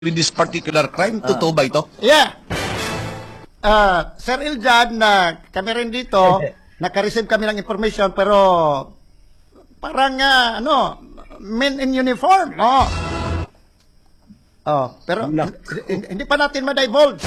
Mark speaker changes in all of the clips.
Speaker 1: with this particular crime? Totoo ba ito?
Speaker 2: Yeah. Sir Iljan, kami rin dito, naka-receive kami ng information, pero parang, men in uniform, no? Pero hindi pa natin ma-divulge.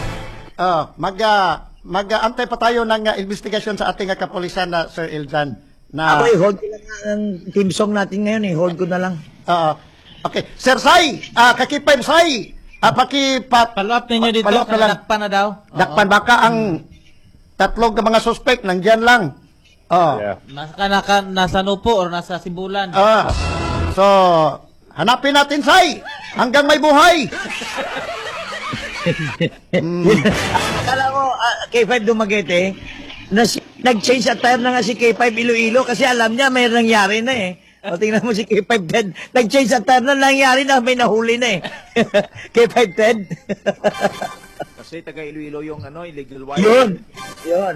Speaker 2: Mag-antay pa tayo ng investigation sa ating kapulisan na Sir Iljan.
Speaker 3: Ako hold ko lang ang team song natin ngayon hold ko na lang.
Speaker 2: Okay. Sir Sai, kakipay Sai,
Speaker 4: Follow-up ninyo dito,
Speaker 2: follow-up na lang.
Speaker 4: dakpan na daw.
Speaker 2: Dakpan baka ang tatlong mga suspect nandyan lang.
Speaker 1: Yeah.
Speaker 4: Nasa Nupo or nasa Sibulan.
Speaker 2: So, hanapin natin, Sai, hanggang may buhay.
Speaker 3: Akala ko, K5 Dumaguete, nag-change attire na nga si K5 Iloilo kasi alam niya may nangyari na eh. O tingnan mo si K5 Ted, nag-change attire na nangyari na, may nahuli na eh. K5 Ted.
Speaker 5: Kasi taga Iloilo yung illegal wire.
Speaker 3: Yun.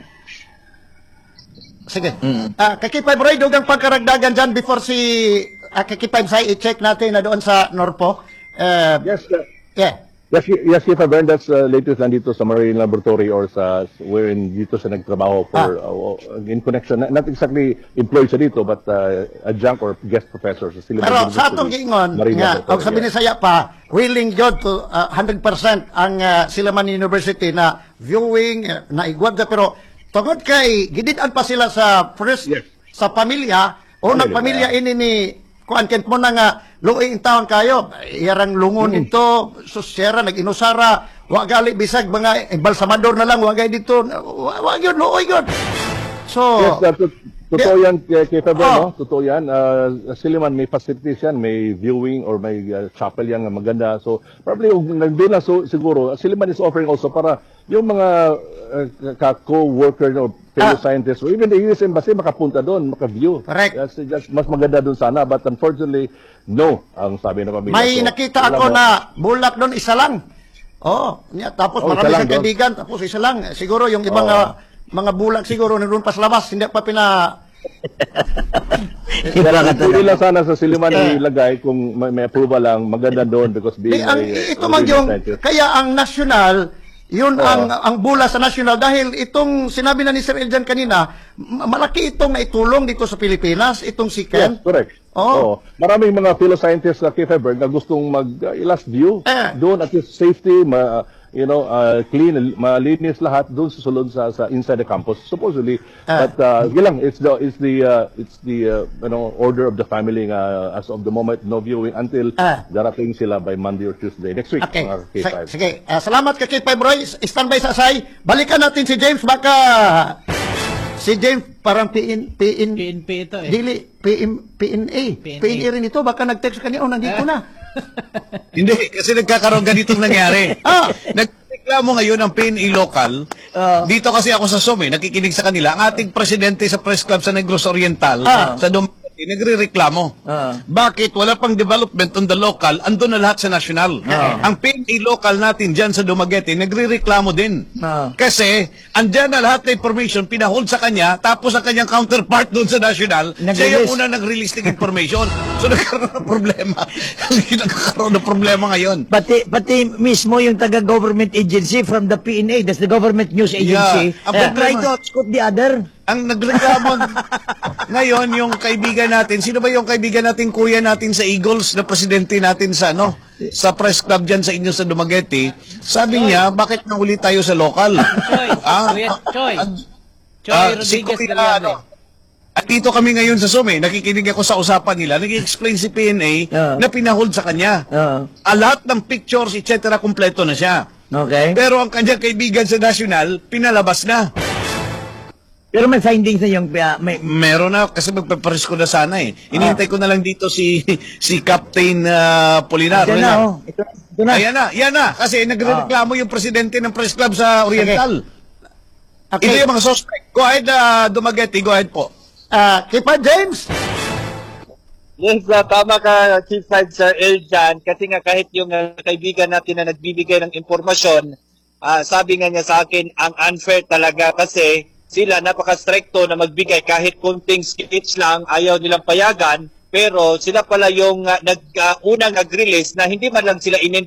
Speaker 2: Sige. Kakipay Roy, dugang pagkaragdagan dyan before si Kakipay Sai, i-check natin na doon sa Norpo.
Speaker 6: Yes, sir.
Speaker 2: Yeah.
Speaker 6: Yes, Chief Bern, that's latest nandito sa Marine Laboratory or sa wherein dito sa nagtrabaho for in connection, not exactly employed siya dito, but adjunct or guest professor sa Silliman
Speaker 2: Pero
Speaker 6: University,
Speaker 2: sa atong giingon,
Speaker 6: Marine
Speaker 2: nga,
Speaker 6: Laboratory,
Speaker 2: og sabi ni Saya pa, willing jud to 100% ang Silliman University na viewing, na igwad pero tungod kay gidid-an pa sila sa first,
Speaker 6: Yes.
Speaker 2: sa pamilya, o
Speaker 6: Pamilya,
Speaker 2: nagpamilya ini ni kuan kent mo na nga luing taon kayo iyarang lungon ito susyera nag-inusara wa gali bisag mga embalsamador na lang wa gay dito wa gyud luoy gyud so
Speaker 6: Yes, totoo yan, Chief Bern, no?
Speaker 2: Oh.
Speaker 6: Totoo yan. Silliman, may facilities yan, may viewing or may chapel yan na maganda. So, probably, nandun na siguro, Silliman is offering also para yung mga co-worker or fellow scientists or even the US Embassy makapunta doon, maka-view.
Speaker 2: Correct.
Speaker 6: Just, mas maganda doon sana. But unfortunately, no, ang sabi ng pamilya.
Speaker 2: may
Speaker 6: So,
Speaker 2: nakita
Speaker 6: wala
Speaker 2: ako
Speaker 6: mo.
Speaker 2: na bulak doon isa lang tapos
Speaker 6: Oh,
Speaker 2: marami
Speaker 6: isa lang
Speaker 2: siyang
Speaker 6: doon.
Speaker 2: kaibigan tapos isa lang siguro yung ibang mga bulak siguro nandun pa sa labas hindi pa
Speaker 6: Pwede lang sana sa Silliman ilagay kung may approval lang, maganda doon because being
Speaker 2: ito man yung
Speaker 6: scientist.
Speaker 2: kaya ang national yun ang bula sa national dahil itong sinabi na ni Sir Eljan kanina malaki itong naitulong dito sa Pilipinas itong si Ken.
Speaker 6: Yes, correct. Oo. Maraming mga fellow scientists na Chief Bern na gustong mag-last view doon at least safety, clean, malinis lahat doon sa sulod sa inside the campus supposedly. But yun lang, it's the order of the family as of the moment, no viewing until darating sila by Monday or Tuesday next week.
Speaker 2: Okay.
Speaker 6: mga K5.
Speaker 2: Sige. Salamat ka kay Roy. Standby sa asay. Balikan natin si James baka si James parang
Speaker 4: PNP ito eh.
Speaker 2: Dili PNA. PNA rin ito baka nag-text kanina nandito na.
Speaker 1: Hindi, kasi nagkakaroon ganitong nangyari. Nagreklamo ngayon ang PNA local. Dito kasi ako sa SOM, nakikinig sa kanila. Ang ating presidente sa press club sa Negros Oriental, sa Dumaguete, nagre-reklamo. Bakit wala pang development on the local, andun na lahat sa national. Ang PNA local natin dyan sa Dumaguete, nagre-reklamo din. Kasi, andyan na lahat na information, pinahold sa kanya, tapos ang kanyang counterpart doon sa national, siya yung una nag-release ng information. So, nagkaroon ng problema. Nagkaroon ng problema ngayon.
Speaker 3: Pati mismo yung taga-government agency from the PNA, that's the government news agency,
Speaker 1: Yeah. Ang
Speaker 3: try
Speaker 1: problema-
Speaker 3: to outscoot the other.
Speaker 1: Ang nagreklamo ngayon yung kaibigan natin, sino ba yung kaibigan natin, kuya natin sa Eagles na presidente natin sa sa press club diyan sa inyo sa Dumaguete, sabi niya, bakit nahuli tayo sa local?
Speaker 4: Choy
Speaker 1: Si
Speaker 4: Rodriguez
Speaker 1: Kuya,
Speaker 4: Galiande.
Speaker 1: At dito kami ngayon sa Sume, nakikinig ako sa usapan nila, nag-explain si PNA na pinahold sa kanya. Lahat ng pictures, etc. kompleto na siya.
Speaker 3: Okay.
Speaker 1: Pero ang kanyang kaibigan sa national, pinalabas na.
Speaker 3: Pero may findings na yung
Speaker 1: Meron na, kasi magpaparis ko na sana eh. Inihintay ko na lang dito si Captain Polinar.
Speaker 3: Ito na, oh. Ito na.
Speaker 1: Yan na. Kasi nagreklamo yung presidente ng press club sa Oriental. Ito
Speaker 2: Okay.
Speaker 1: yung mga suspect. Go ahead, Dumaguete. Go ahead po.
Speaker 2: Kipa James.
Speaker 5: Yes, tama ka, Chief Sir Eljan, kasi nga kahit yung kaibigan natin na nagbibigay ng impormasyon, sabi nga niya sa akin, ang unfair talaga kasi sila napaka-stricto na magbigay kahit kunting skits lang, ayaw nilang payagan, pero sila pala yung unang nag-release na hindi man lang sila